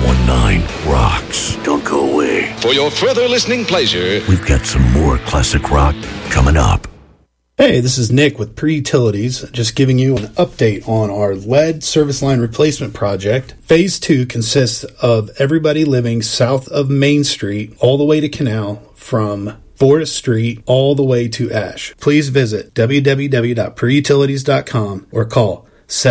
1019 rocks. Don't go away. For your further listening pleasure, we've got some more classic rock coming up. Hey, this is Nick with Pre-Utilities, just giving you an update on our lead service line replacement project. Phase 2 consists of everybody living south of Main Street all the way to Canal, from Forest Street all the way to Ash. Please visit www.preutilities.com or call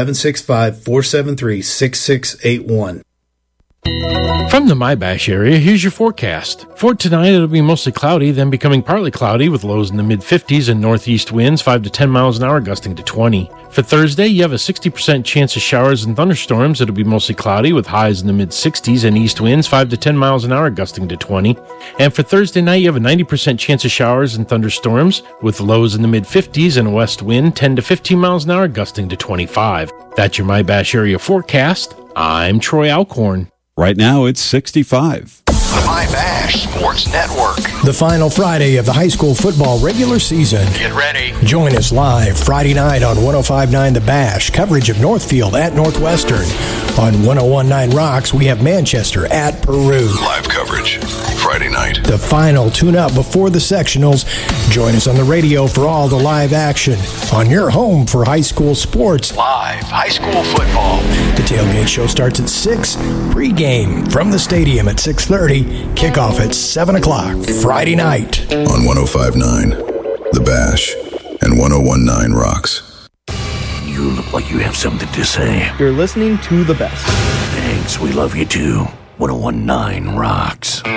765-473-6681. From the MyBash area, here's your forecast. For tonight, it'll be mostly cloudy, then becoming partly cloudy with lows in the mid-50s and northeast winds 5 to 10 miles an hour gusting to 20. For Thursday, you have a 60% chance of showers and thunderstorms. It'll be mostly cloudy with highs in the mid-60s and east winds 5 to 10 miles an hour gusting to 20. And for Thursday night, you have a 90% chance of showers and thunderstorms with lows in the mid-50s and a west wind 10 to 15 miles an hour gusting to 25. That's your MyBash area forecast. I'm Troy Alcorn. Right now, it's 65. the MyBash Sports Network. The final Friday of the high school football regular season. Get ready. Join us live Friday night on 105.9 The Bash. Coverage of Northfield at Northwestern. On 101.9 Rocks, we have Manchester at Peru. Live coverage Friday night. The final tune-up before the sectionals. Join us on the radio for all the live action on your home for high school sports. Live high school football. The tailgate show starts at 6. Pre-game from the stadium at 6:30. Kickoff at 7 o'clock Friday night. On 105.9 The Bash and 101.9 Rocks. You look like you have something to say. You're listening to the best. Thanks, we love you too. 101.9 Rocks.